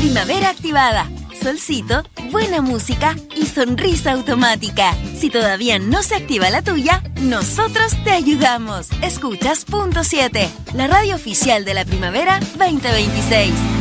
Primavera activada. Solcito, buena música y sonrisa automática. Si todavía no se activa la tuya, nosotros te ayudamos. Escuchas Punto 7, la radio oficial de la Primavera 2026.